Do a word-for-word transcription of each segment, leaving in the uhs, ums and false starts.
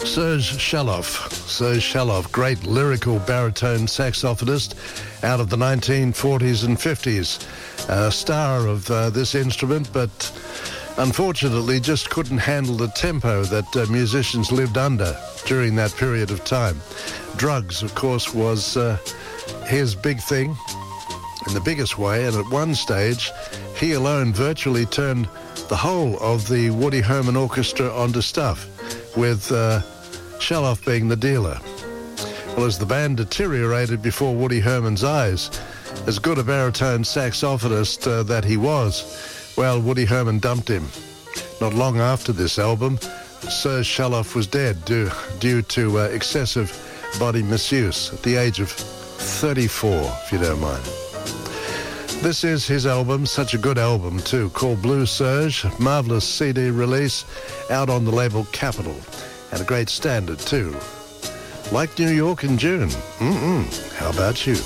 Serge Shaloff. Serge Shaloff, great lyrical baritone saxophonist out of the nineteen forties and fifties. A star of uh, this instrument, but unfortunately just couldn't handle the tempo that uh, musicians lived under during that period of time. Drugs, of course, was uh, his big thing in the biggest way, and at one stage he alone virtually turned the whole of the Woody Herman Orchestra onto stuff, with uh, Shaloff being the dealer. Well, as the band deteriorated before Woody Herman's eyes, as good a baritone saxophonist uh, that he was, well, Woody Herman dumped him. Not long after this album, Serge Shaloff was dead due, due to uh, excessive body misuse at the age of thirty-four, if you don't mind. This is his album, such a good album too, called Blue Serge, marvellous C D release, out on the label Capitol, and a great standard too. Like New York in June. Mm-mm. How about you?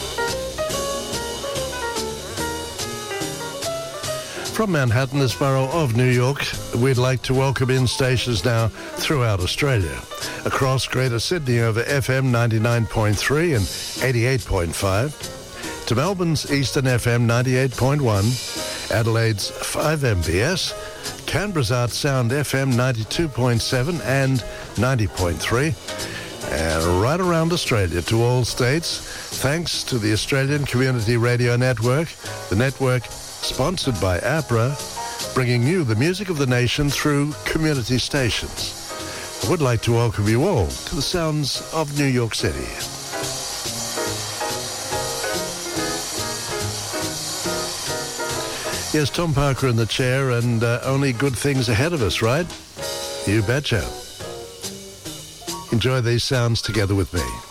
From Manhattan, this borough of New York, we'd like to welcome in stations now throughout Australia. Across Greater Sydney over F M ninety-nine point three and eighty-eight point five. To Melbourne's Eastern F M ninety-eight point one, Adelaide's five M B S, Canberra's Art Sound F M ninety-two point seven and ninety point three, and right around Australia to all states, thanks to the Australian Community Radio Network, the network sponsored by APRA, bringing you the music of the nation through community stations. I would like to welcome you all to the sounds of New York City. Yes, Tom Parker in the chair, and uh, only good things ahead of us, right? You betcha. Enjoy these sounds together with me.